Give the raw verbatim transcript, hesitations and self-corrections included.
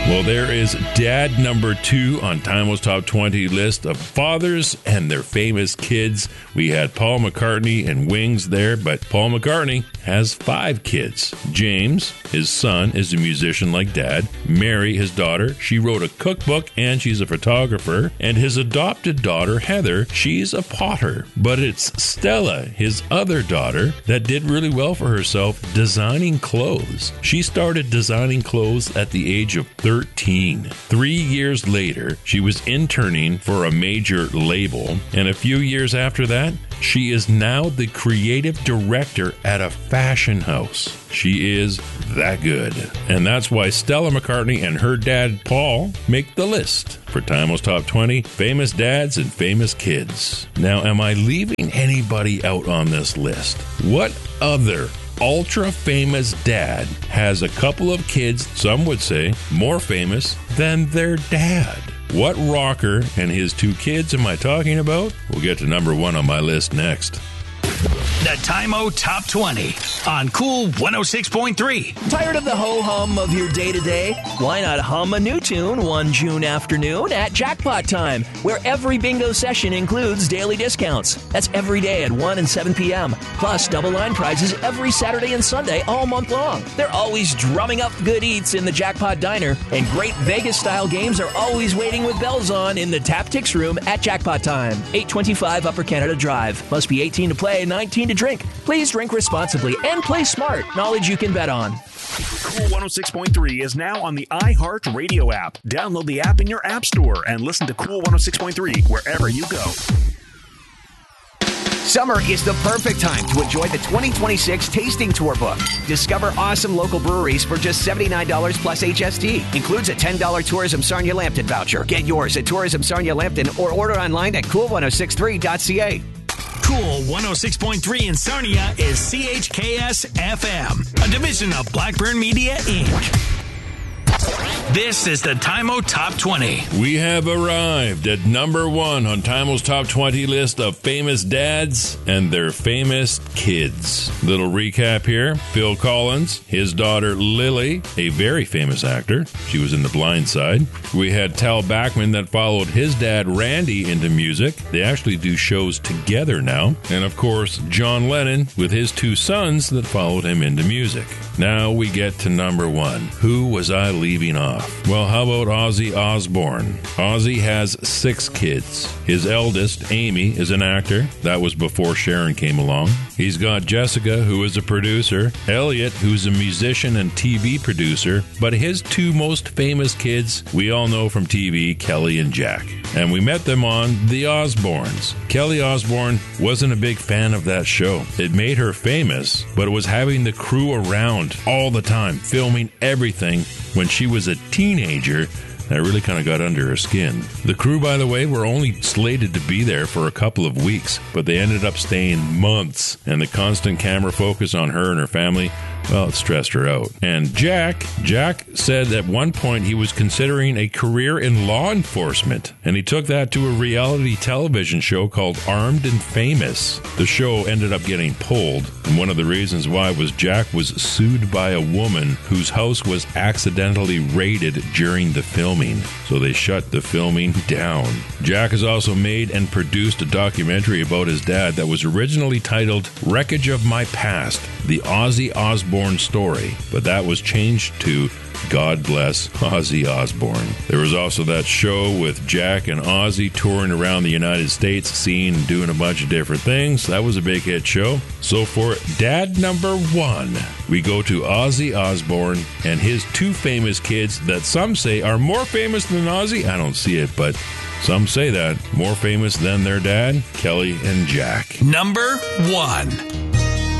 Well, there is dad number two on Time's Top twenty list of fathers and their famous kids. We had Paul McCartney and Wings there, but Paul McCartney has five kids. James, his son, is a musician like dad. Mary, his daughter, she wrote a cookbook and she's a photographer. And his adopted daughter, Heather, she's a potter. But it's Stella, his other daughter, that did really well for herself designing clothes. She started designing clothes at the age of thirteen. Three years later, she was interning for a major label, and a few years after that, she is now the creative director at a fashion house. She is that good. And that's why Stella McCartney and her dad, Paul, make the list for Time's Top twenty Famous Dads and Famous Kids. Now, am I leaving anybody out on this list? What other ultra famous dad has a couple of kids, some would say, more famous than their dad? What rocker and his two kids am I talking about? We'll get to number one on my list next. The Time-O Top twenty on Cool one oh six point three. Tired of the ho-hum of your day-to-day? Why not hum a new tune one June afternoon at Jackpot Time, where every bingo session includes daily discounts. That's every day at one and seven p.m. Plus double line prizes every Saturday and Sunday all month long. They're always drumming up good eats in the Jackpot Diner, and great Vegas-style games are always waiting with bells on in the Taptics room at Jackpot Time. eight twenty-five Upper Canada Drive. Must be eighteen to play, nineteen to drink. Please drink responsibly and play smart. Knowledge you can bet on. Cool one oh six point three is now on the iHeart Radio app. Download the app in your app store and listen to Cool one oh six point three wherever you go. Summer is the perfect time to enjoy the twenty twenty-six Tasting Tour book. Discover awesome local breweries for just seventy-nine dollars plus H S T. Includes a ten dollars Tourism Sarnia Lambton voucher. Get yours at Tourism Sarnia Lambton or order online at cool one oh six three dot c a. Cool one oh six point three in Sarnia is C H K S F M, a division of Blackburn Media, Incorporated. This is the Time-O Top twenty. We have arrived at number one on Time's Top twenty list of famous dads and their famous kids. Little recap here. Phil Collins, his daughter Lily, a very famous actor. She was in The Blind Side. We had Tal Bachman that followed his dad Randy into music. They actually do shows together now. And of course, John Lennon with his two sons that followed him into music. Now we get to number one. Who was I leaving off? Well, how about Ozzy Osbourne? Ozzy has six kids. His eldest, Amy, is an actor. That was before Sharon came along. He's got Jessica, who is a producer, Elliot, who's a musician and T V producer, but his two most famous kids, we all know from T V, Kelly and Jack. And we met them on The Osbournes. Kelly Osbourne wasn't a big fan of that show. It made her famous, but it was having the crew around all the time, filming everything when she was a teenager. That really kind of got under her skin. The crew, by the way, were only slated to be there for a couple of weeks, but they ended up staying months, and the constant camera focus on her and her family, well, it stressed her out. And Jack, Jack said at one point he was considering a career in law enforcement, and he took that to a reality television show called Armed and Famous. The show ended up getting pulled, and one of the reasons why was Jack was sued by a woman whose house was accidentally raided during the filming. So they shut the filming down. Jack has also made and produced a documentary about his dad that was originally titled Wreckage of My Past, the Ozzy Osbourne Story, but that was changed to God Bless Ozzy Osbourne. There was also that show with Jack and Ozzy touring around the United States, seeing and doing a bunch of different things. That was a big hit show. So for dad number one, we go to Ozzy Osbourne and his two famous kids that some say are more famous than Ozzy. I don't see it, but some say that. More famous than their dad, Kelly and Jack. Number one.